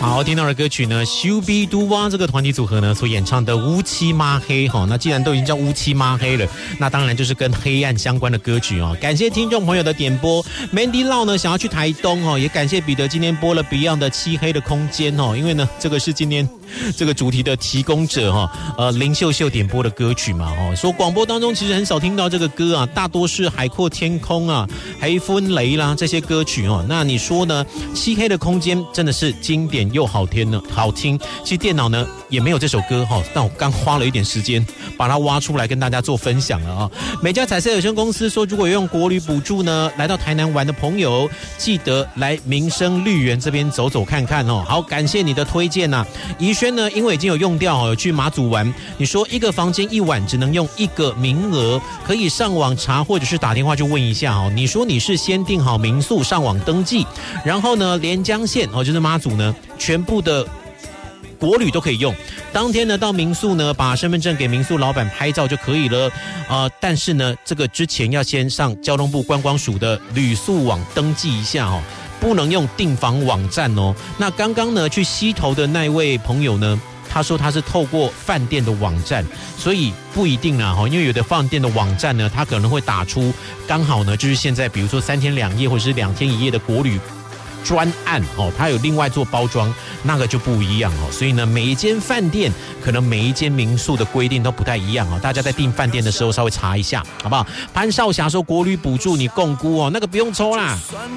好，听到的歌曲呢，修比杜哇这个团体组合呢所演唱的《乌漆嘛黑》哈，那既然都已经叫乌漆嘛黑了，那当然就是跟黑暗相关的歌曲哦。感谢听众朋友的点播 ，Mandy Lau 呢想要去台东哦，也感谢彼得今天播了 Beyond 的《漆黑的空间》哦，因为呢这个是今天这个主题的提供者哈，林秀秀点播的歌曲嘛哦，说广播当中其实很少听到这个歌啊，大多是海阔天空啊、黑风雷啦这些歌曲哦。那你说呢？漆黑的空间真的是经典又好听呢，好听。其实电脑呢也没有这首歌哈，但我刚花了一点时间把它挖出来跟大家做分享了啊。美家彩色有限公司说，如果有用国旅补助呢，来到台南玩的朋友，记得来民生绿园这边走走看看哦。好，感谢你的推荐呐。怡轩呢，因为已经有用掉有去马祖玩，你说一个房间一晚只能用一个名额，可以上网查或者是打电话就问一下哦。你说你是先订好民宿上网登记，然后呢连江县就是马祖呢全部的国旅都可以用，当天呢到民宿呢把身份证给民宿老板拍照就可以了，但是呢这个之前要先上交通部观光署的旅宿网登记一下哦，不能用订房网站哦。那刚刚呢去溪头的那位朋友呢，他说他是透过饭店的网站，所以不一定啦，因为有的饭店的网站呢，它可能会打出刚好呢就是现在比如说3天2夜或者是2天1夜的国旅专案哦，它有另外做包装，那个就不一样哦。所以呢，每一间饭店可能每一间民宿的规定都不太一样哦。大家在订饭店的时候稍微查一下，好不好？潘少霞说国旅补助你共估哦，那个不用抽啦。